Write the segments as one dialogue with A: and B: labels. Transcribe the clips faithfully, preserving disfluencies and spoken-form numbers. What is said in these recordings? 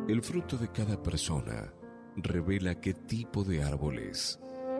A: El fruto de cada persona revela qué tipo de árbol es.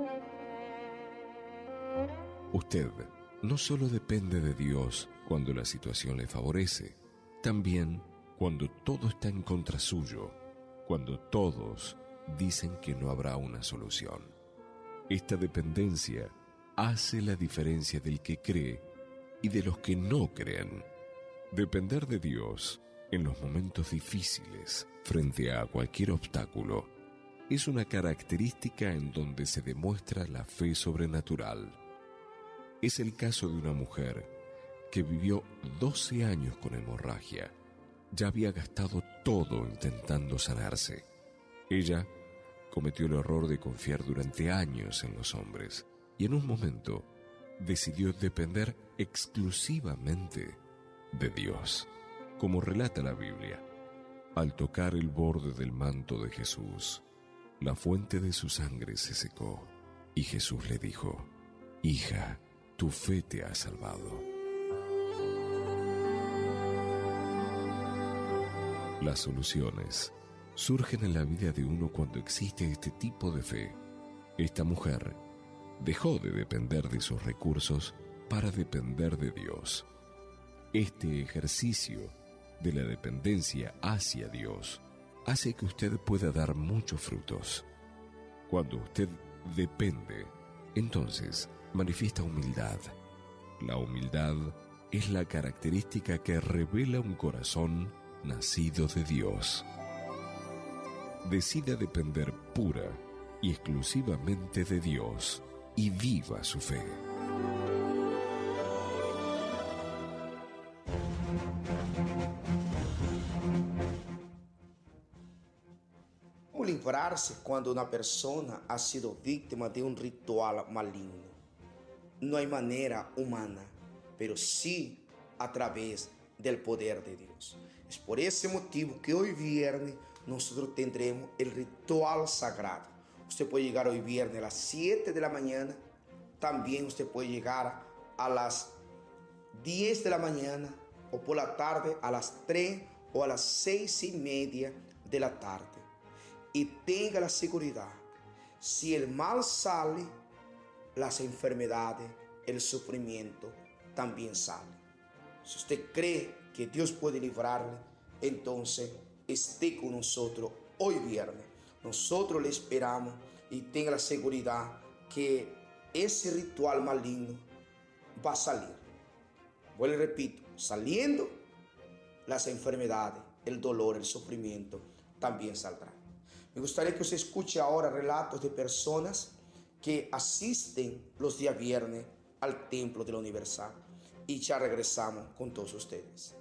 A: Usted no solo depende de Dios cuando la situación le favorece, también cuando todo está en contra suyo, cuando todos dicen que no habrá una solución. Esta dependencia hace la diferencia del que cree y de los que no creen. Depender de Dios en los momentos difíciles, frente a cualquier obstáculo, es una característica en donde se demuestra la fe sobrenatural. Es el caso de una mujer que vivió doce años con hemorragia. Ya había gastado todo intentando sanarse. Ella cometió el error de confiar durante años en los hombres y en un momento decidió depender exclusivamente de Dios. Como relata la Biblia, al tocar el borde del manto de Jesús, la fuente de su sangre se secó y Jesús le dijo: «Hija, tu fe te ha salvado». Las soluciones surgen en la vida de uno cuando existe este tipo de fe. Esta mujer dejó de depender de sus recursos para depender de Dios. Este ejercicio de la dependencia hacia Dios hace que usted pueda dar muchos frutos. Cuando usted depende, entonces manifiesta humildad. La humildad es la característica que revela un corazón nacido de Dios. Decida depender pura y exclusivamente de Dios y viva su fe.
B: ¿Cómo librarse cuando una persona ha sido víctima de un ritual maligno? No hay manera humana, pero sí a través del poder de Dios. Es por ese motivo que hoy viernes nosotros tendremos el ritual sagrado. Usted puede llegar hoy viernes a las siete de la mañana. También usted puede llegar a las diez de la mañana o por la tarde a las tres o a las seis y media de la tarde. Y tenga la seguridad, si el mal sale, las enfermedades, el sufrimiento también salen. Si usted cree que Dios puede librarle, entonces esté con nosotros hoy viernes. Nosotros le esperamos y tenga la seguridad que ese ritual maligno va a salir. Vuelvo y repito, saliendo, las enfermedades, el dolor, el sufrimiento también saldrán. Me gustaría que usted escuche ahora relatos de personas que asisten los días viernes al Templo de la Universal. Y ya regresamos con todos ustedes.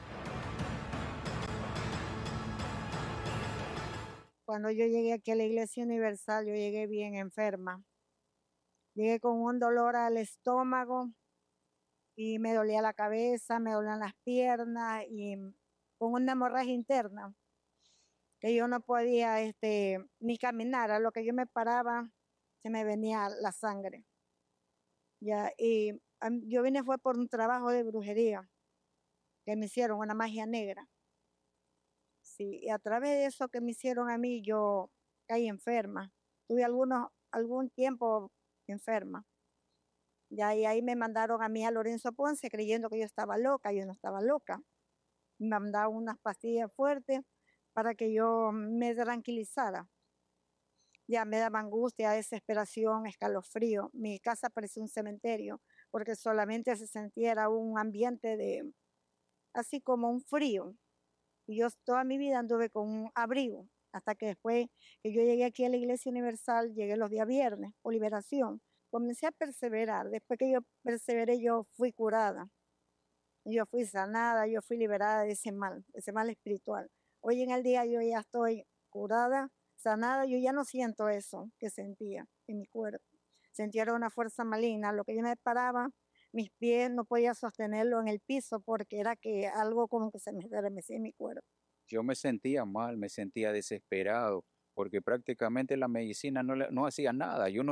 C: Cuando yo llegué aquí a la Iglesia Universal, yo llegué bien enferma. Llegué con un dolor al estómago y me dolía la cabeza, me dolían las piernas y con una hemorragia interna que yo no podía este, ni caminar. A lo que yo me paraba, se me venía la sangre. Ya, y um, yo vine fue por un trabajo de brujería que me hicieron, una magia negra. Sí, y a través de eso que me hicieron a mí, yo caí enferma. Tuve algunos, algún tiempo enferma. Ya, y ahí me mandaron a mí a Lorenzo Ponce creyendo que yo estaba loca. Yo no estaba loca. Me mandaron unas pastillas fuertes para que yo me tranquilizara. Ya me daba angustia, desesperación, escalofrío. Mi casa parecía un cementerio porque solamente se sentía un ambiente de, así como un frío. Y yo toda mi vida anduve con un abrigo, hasta que después que yo llegué aquí a la Iglesia Universal, llegué los días viernes, por liberación, comencé a perseverar. Después que yo perseveré, yo fui curada. Yo fui sanada, yo fui liberada de ese mal, de ese mal espiritual. Hoy en el día yo ya estoy curada, sanada, yo ya no siento eso que sentía en mi cuerpo. Sentía una fuerza maligna, lo que yo me paraba, mis pies no podía sostenerlo en el piso porque era que algo como que se me estremecía en mi cuerpo.
D: Yo me sentía mal, me sentía desesperado, porque prácticamente la medicina no, le, no hacía nada. Yo no